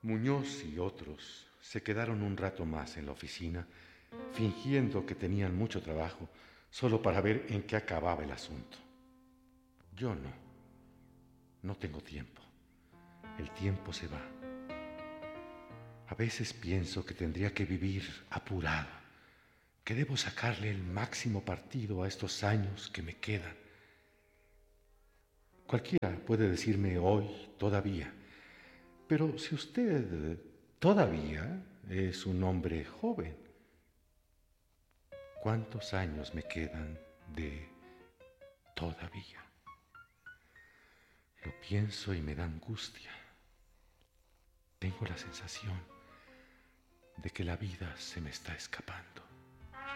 Muñoz y otros se quedaron un rato más en la oficina, fingiendo que tenían mucho trabajo, solo para ver en qué acababa el asunto. Yo no tengo tiempo. El tiempo se va. A veces pienso que tendría que vivir apurado, que debo sacarle el máximo partido a estos años que me quedan. Cualquiera puede decirme hoy todavía, pero si usted todavía es un hombre joven, ¿cuántos años me quedan de todavía? Lo pienso y me da angustia. Tengo la sensación de que la vida se me está escapando.